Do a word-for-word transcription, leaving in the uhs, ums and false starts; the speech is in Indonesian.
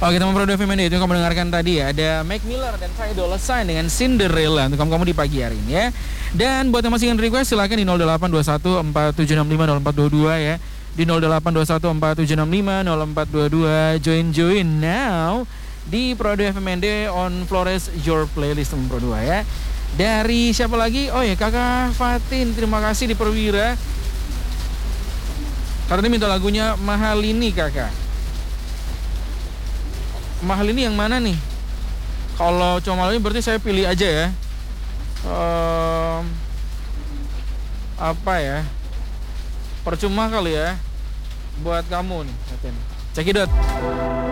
Oke teman Pro F M N D, itu yang kamu dengarkan tadi ya. Ada Mac Miller dan Ty Dolla Sign dengan Cinderella untuk kamu-kamu di pagi hari ini ya. Dan buat yang masih ingin request silahkan di nol delapan dua satu empat tujuh enam lima nol empat dua dua ya. Di nol delapan dua satu empat tujuh enam lima nol empat dua dua. Join-join now di Pro F M N D on Flores Your Playlist teman Pro dua ya. Dari siapa lagi? Oh ya Kakak Fatin, terima kasih di Perwira. Karena ini minta lagunya Mahalini Kakak. Mahal ini yang mana nih? Kalau cuma mahal ini berarti saya pilih aja ya. Um, apa ya? Percuma kali ya buat kamu nih. Cekidot.